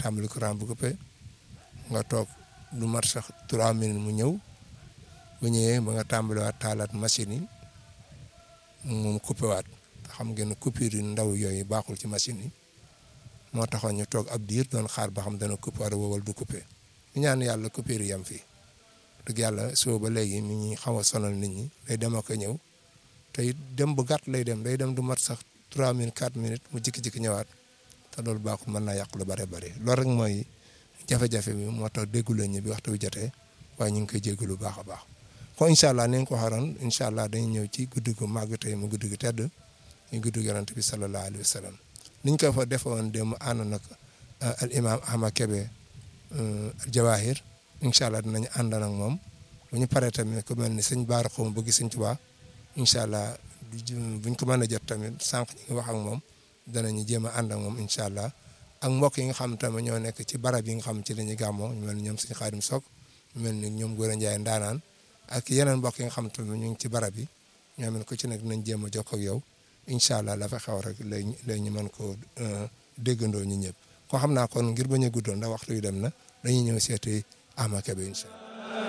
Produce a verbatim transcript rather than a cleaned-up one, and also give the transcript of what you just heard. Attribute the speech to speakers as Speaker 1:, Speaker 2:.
Speaker 1: tàmbali courant bu coupé nga toog du mat sax trois minutes mu ñëw bu ñëwee ba nga tàmbaliwaat taalaat machine yi mu coupé waat xam ngeen ne coupure yu ndaw yooyu baaxul ci machine yi moo taxoon ñu toog ab diir doon xaar ba xam dana coupé wala wowal du coupé ñu ñaan yàlla coupure yi yam fii dëgg yàlla soo ba léegi mi ñuy xaw a sonal nit ñi day dem ak a ñëw te it dem bu gàtt lay dem day dem du mat sax trois minutes quatre minutes mu jikki-jikki ñëwaat te loolu baaxul mën naa yàq lu bare bare loolu rek mooy jafe-jafe bi moo tax déggu leen ñi bi waxtu bi jotee waaye ñu ngi koy jéggu lu baax a baax kon incha allah ni nga ko waxoon incha allah dañuy ñëw ci guddi gu màgg tey mu guddi gu tedd ñu guddi gu yonent bi sallallahu alayhi wa sallam niñ ko fa defoon démb ànd nag al imam Ahmad Kébé al Jawahir incha allah dinañ ànd ak moom bu ñu paree tamit ku mel ni sëñ Baara xaw ma bëgg sëñ Tuubaa incha allah buñ ko mën a jot tamit sànq ñu ngi wax ak moom danañu jéem a ànd ak moom incha allah ak mbokk yi nga xam tamit ñoo nekk ci barab yi nga xam ci la ñuy gàmmoo ñu mel ni ñoom sëñ Xaadim Sok ñu mel ni ñoom Góora Njaay Ndaanaan ak yeneen mbokk yi nga xam tamit ñu ngi ci barab yi ñoo mel ku ci nekk dinañ jéem a jokkoo ak yow incha allah la fa xew rek lay lay ñu mën koo déggandoo ñu ñëpp ko xam naa kon ngir bañ a guddoo ndax waxtu yu dem na dañuy ñëw seeti Ahmad Kébé incha allah